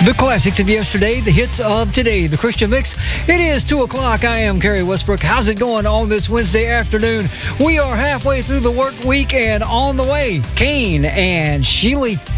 The classics of yesterday, the hits of today, the Christian Mix. It is 2 o'clock. I am Kerry Westbrook. How's it going on this Wednesday afternoon? We are halfway through the work week and on the way. Kane and Sheely